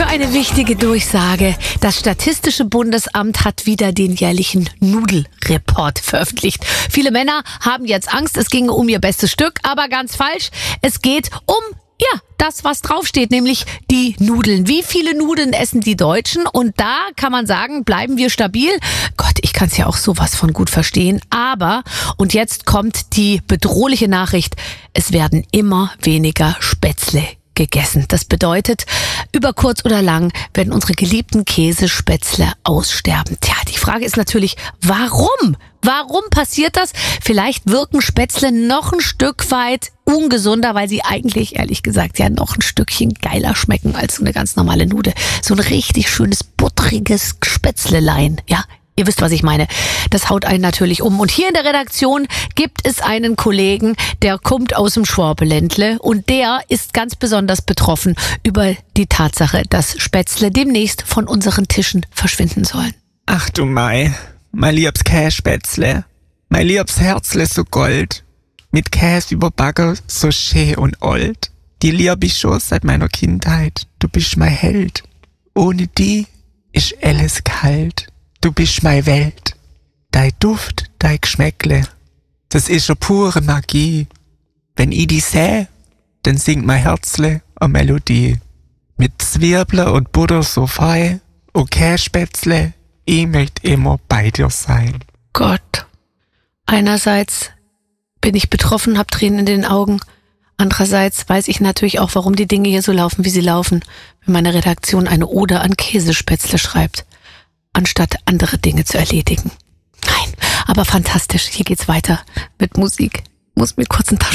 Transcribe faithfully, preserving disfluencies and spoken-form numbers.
für eine wichtige Durchsage. Das Statistische Bundesamt hat wieder den jährlichen Nudelreport veröffentlicht. Viele Männer haben jetzt Angst, es ginge um ihr bestes Stück, aber ganz falsch. Es geht um Ja, das, was draufsteht, nämlich die Nudeln. Wie viele Nudeln essen die Deutschen? Und da kann man sagen, bleiben wir stabil. Gott, ich kann es ja auch sowas von gut verstehen. Aber, und jetzt kommt die bedrohliche Nachricht, es werden immer weniger Spätzle gegessen. Das bedeutet, über kurz oder lang werden unsere geliebten Käsespätzle aussterben. Tja, die Frage ist natürlich, warum? Warum passiert das? Vielleicht wirken Spätzle noch ein Stück weit ungesunder, weil sie eigentlich, ehrlich gesagt, ja noch ein Stückchen geiler schmecken als so eine ganz normale Nudel. So ein richtig schönes, buttriges Spätzlelein, ja. Ihr wisst, was ich meine. Das haut einen natürlich um. Und hier in der Redaktion gibt es einen Kollegen, der kommt aus dem Schwabeländle und der ist ganz besonders betroffen über die Tatsache, dass Spätzle demnächst von unseren Tischen verschwinden sollen. Ach du Mai, mein liebes Kässpätzle, mein liebes Herzle so gold, mit Käse überbacken so schön und old. Die lieb ich schon seit meiner Kindheit, du bist mein Held. Ohne die ist alles kalt. Du bist meine Welt, dein Duft, dein Geschmäckle, das ist eine pure Magie. Wenn ich dich seh, dann singt mein Herzle eine Melodie. Mit Zwiebeln und Butter so fein, und Kässpätzle, ich möchte immer bei dir sein. Gott, einerseits bin ich betroffen, hab Tränen in den Augen. Andererseits weiß ich natürlich auch, warum die Dinge hier so laufen, wie sie laufen, wenn meine Redaktion eine Ode an Käsespätzle schreibt, anstatt andere Dinge zu erledigen. Nein, aber fantastisch. Hier geht's weiter mit Musik. Muss mir kurz einen Taschen